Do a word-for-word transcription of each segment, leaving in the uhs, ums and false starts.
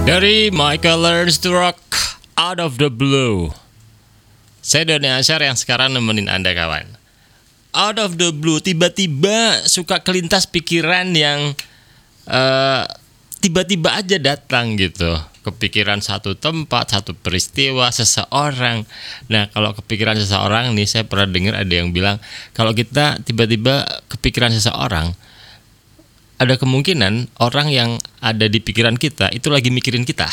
Dari Michael Learns to Rock, Out of the Blue. Saya Doni Asyar yang sekarang nemenin Anda kawan. Out of the blue, tiba-tiba suka kelintas pikiran yang uh, tiba-tiba aja datang gitu. Kepikiran satu tempat, satu peristiwa, seseorang. Nah, kalau kepikiran seseorang nih, saya pernah dengar ada yang bilang, kalau kita tiba-tiba kepikiran seseorang, ada kemungkinan orang yang ada di pikiran kita itu lagi mikirin kita.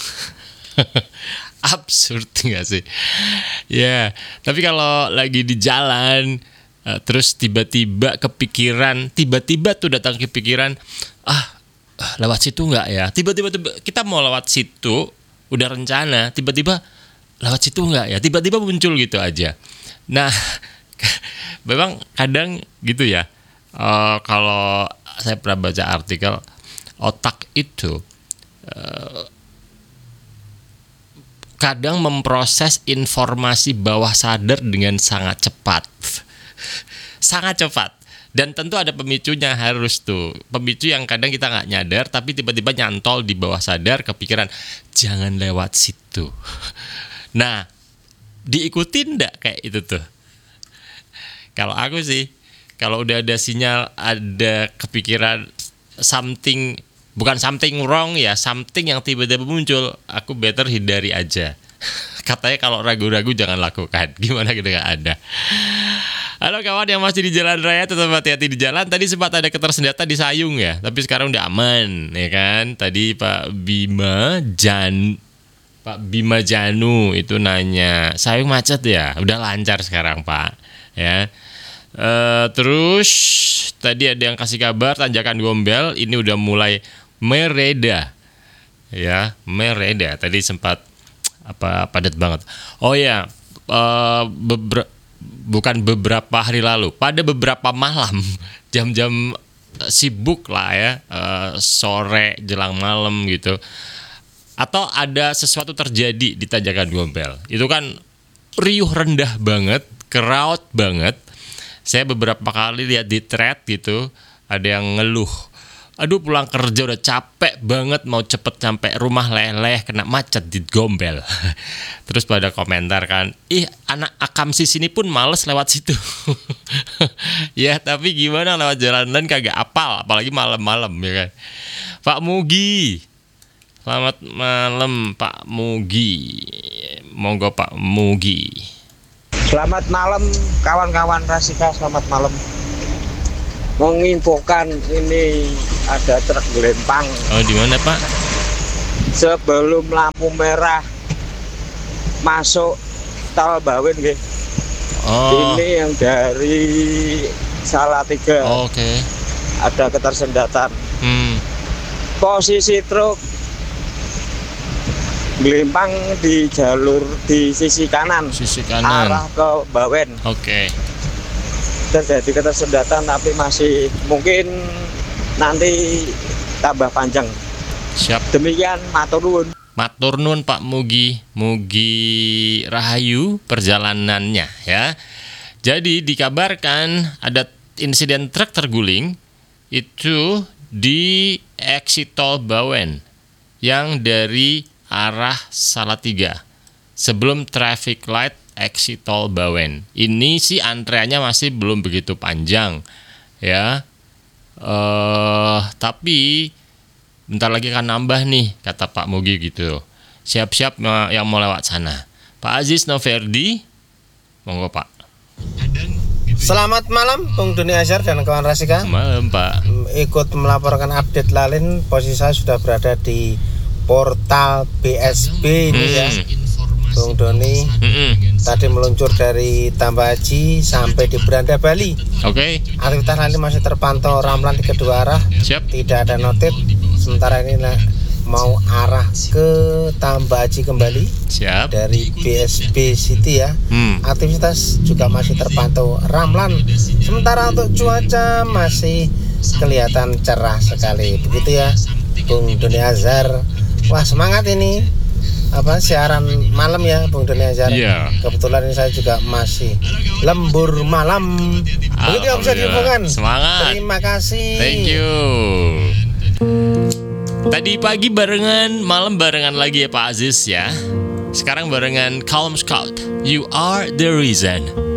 Absurd gak sih? Ya, yeah. Tapi kalau lagi di jalan, uh, terus tiba-tiba kepikiran, tiba-tiba tuh datang kepikiran, ah, lewat situ nggak ya? Tiba-tiba kita mau lewat situ, udah rencana, tiba-tiba lewat situ nggak ya? Tiba-tiba muncul gitu aja. Nah, memang kadang gitu ya. Uh, kalau saya pernah baca artikel, otak itu uh, kadang memproses informasi bawah sadar dengan sangat cepat. Sangat cepat. Dan tentu ada pemicunya harus tuh. Pemicu yang kadang kita gak nyadar, tapi tiba-tiba nyantol di bawah sadar, kepikiran, jangan lewat situ. Nah, diikutin gak kayak itu tuh? Kalau aku sih, kalau udah ada sinyal, ada kepikiran something, bukan something wrong ya, something yang tiba-tiba muncul, aku better hindari aja. Katanya kalau ragu-ragu jangan lakukan. Gimana kita gak ada. Halo kawan yang masih di jalan raya, tetap hati-hati di jalan. Tadi sempat ada ketersendatan di Sayung ya, tapi sekarang udah aman ya kan. Tadi Pak Bima Jan Pak Bima Janu itu nanya, Sayung macet ya? Udah lancar sekarang Pak ya. Uh, terus tadi ada yang kasih kabar Tanjakan Gombel ini udah mulai mereda ya, mereda. Tadi sempat apa padat banget. Oh ya, uh, beber, bukan beberapa hari lalu, pada beberapa malam jam-jam sibuk lah ya, uh, sore jelang malam gitu, atau ada sesuatu terjadi di Tanjakan Gombel, itu kan riuh rendah banget, crowd banget. Saya beberapa kali lihat di thread gitu, ada yang ngeluh, aduh pulang kerja udah capek banget, mau cepet sampai rumah leleh kena macet di Gombel. Terus pada komentar kan, ih anak Akamsis ini pun males lewat situ. Ya tapi gimana, lewat jalan lain kagak apal, apalagi malam-malam ya kan. Pak Mugi, selamat malam Pak Mugi, monggo Pak Mugi. Selamat malam kawan-kawan Rasika, selamat malam. Menginfokan ini ada truk gelempang. Oh di mana Pak? Sebelum lampu merah masuk tol Bawen nggih. Oh. Ini yang dari Salatiga. Oh, oke. Okay. Ada ketersendatan. Hmm. Posisi truk gelempang di jalur di sisi kanan, sisi kanan arah ke Bawen. Oke. Okay. Terjadi ketersendatan tapi masih mungkin nanti tambah panjang. Siap. Demikian, matur nuwun. Matur nuwun Pak Mugi, Mugi Rahayu perjalanannya ya. Jadi dikabarkan ada insiden truk terguling itu di exit tol Bawen yang dari arah Salatiga sebelum traffic light exit tol Bawen. Ini sih antreannya masih belum begitu panjang ya, uh, tapi bentar lagi akan nambah nih kata Pak Mugi gitu. Siap-siap yang mau lewat sana. Pak Aziz Noverdi, monggo Pak. Selamat malam Bung Doni Asyar dan kawan Rasika. Malam Pak. Ikut melaporkan update lalin, posisi saya sudah berada di portal B S B ini hmm. ya Bung Doni. Hmm. Tadi meluncur dari Tambah Haji sampai di Beranda Bali. Oke. Okay. Aktivitas lain masih terpantau ramlan di kedua arah. Siap. Tidak ada notif. Sementara ini nah, mau arah ke Tambah Haji kembali. Siap. Dari B S B City ya. Hmm. Aktivitas juga masih terpantau ramlan. Sementara untuk cuaca masih kelihatan cerah sekali. Begitu ya Bung Doni Azhar. Wah semangat ini apa siaran malam ya Bung Doni Azhar. Yeah. Kebetulan ini saya juga masih lembur malam. Begitu yang bisa diinfokan. Semangat. Terima kasih. Thank you. Tadi pagi barengan, malam barengan lagi ya Pak Aziz ya. Sekarang barengan Calm Scout. You are the reason.